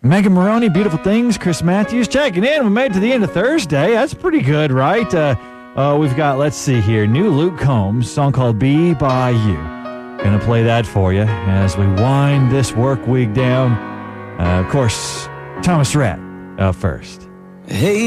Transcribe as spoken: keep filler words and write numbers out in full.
Megan Maroney, Beautiful Things. Chris Matthews checking in. We made it to the end of Thursday. That's pretty good, right? Uh, uh, we've got, let's see here, new Luke Combs, song called Be By You. Gonna play that for you as we wind this work week down. Uh, of course, Thomas Rhett up first. Hey.